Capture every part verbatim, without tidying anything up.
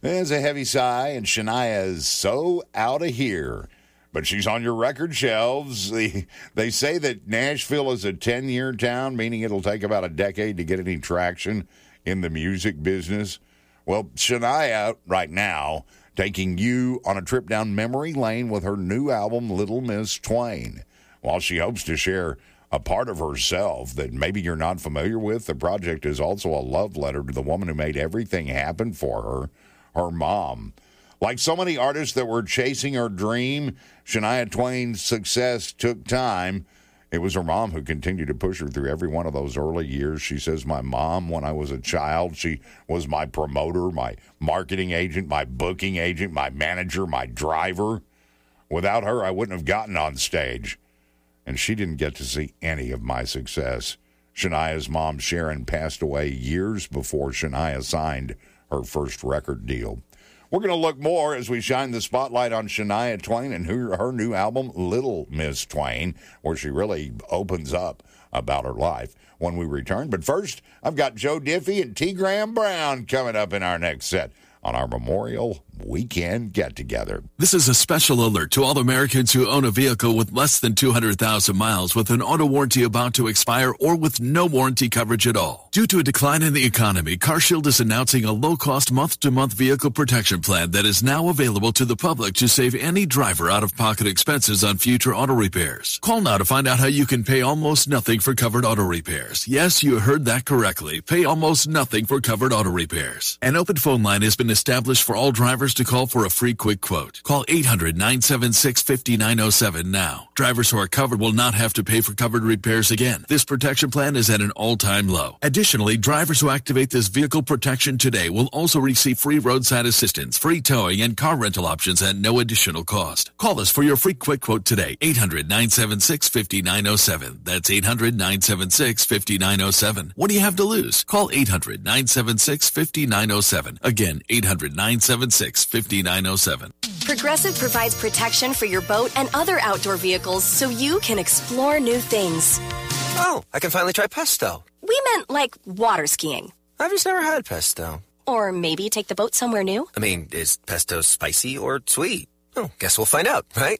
There's a heavy sigh, and Shania is so out of here. But she's on your record shelves. They, they say that Nashville is a ten-year town, meaning it'll take about a decade to get any traction in the music business. Well, Shania, right now, taking you on a trip down memory lane with her new album, Little Miss Twain. While she hopes to share a part of herself that maybe you're not familiar with, the project is also a love letter to the woman who made everything happen for her, her mom. Like so many artists that were chasing her dream, Shania Twain's success took time. It was her mom who continued to push her through every one of those early years. She says, my mom, when I was a child, she was my promoter, my marketing agent, my booking agent, my manager, my driver. Without her, I wouldn't have gotten on stage. And she didn't get to see any of my success. Shania's mom, Sharon, passed away years before Shania signed her first record deal. We're going to look more as we shine the spotlight on Shania Twain and her, her new album, Little Miss Twain, where she really opens up about her life when we return. But first, I've got Joe Diffie and T. Graham Brown coming up in our next set on our Memorial Weekend get-together. This is a special alert to all Americans who own a vehicle with less than two hundred thousand miles with an auto warranty about to expire or with no warranty coverage at all. Due to a decline in the economy, CarShield is announcing a low-cost month-to-month vehicle protection plan that is now available to the public to save any driver out-of-pocket expenses on future auto repairs. Call now to find out how you can pay almost nothing for covered auto repairs. Yes, you heard that correctly. Pay almost nothing for covered auto repairs. An open phone line has been established for all drivers to call for a free quick quote. Call eight hundred, nine seven six, five nine zero seven now. Drivers who are covered will not have to pay for covered repairs again. This protection plan is at an all-time low. Additionally, drivers who activate this vehicle protection today will also receive free roadside assistance, free towing, and car rental options at no additional cost. Call us for your free quick quote today. eight hundred, nine seven six, five nine zero seven. That's eight hundred, nine seven six, five nine zero seven. What do you have to lose? Call eight hundred, nine seven six, five nine zero seven. Again, eight hundred, nine seven six, five nine zero seven. Progressive provides protection for your boat and other outdoor vehicles so you can explore new things. Oh, I can finally try pesto. We meant like water skiing. I've just never had pesto. Or maybe take the boat somewhere new. I mean, is pesto spicy or sweet? Oh, guess we'll find out, right?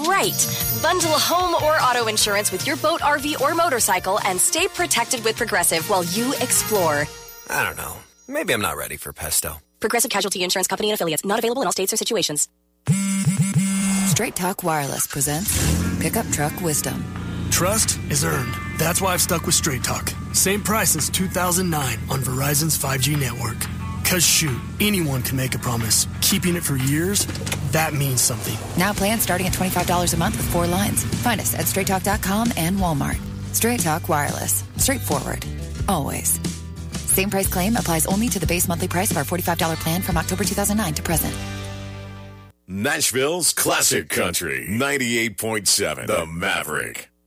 Right. Bundle home or auto insurance with your boat, R V, or motorcycle and stay protected with Progressive while you explore. I don't know. Maybe I'm not ready for pesto. Progressive Casualty Insurance Company and Affiliates. Not available in all states or situations. Straight Talk Wireless presents Pickup Truck Wisdom. Trust is earned. That's why I've stuck with Straight Talk. Same price as two thousand nine on Verizon's five G network. Cause shoot, anyone can make a promise. Keeping it for years, that means something. Now plans starting at twenty-five dollars a month with four lines. Find us at straight talk dot com and Walmart. Straight Talk Wireless. Straightforward. Always. Same price claim applies only to the base monthly price of our forty-five dollars plan from October two thousand nine to present. Nashville's classic country, ninety-eight point seven, The Maverick.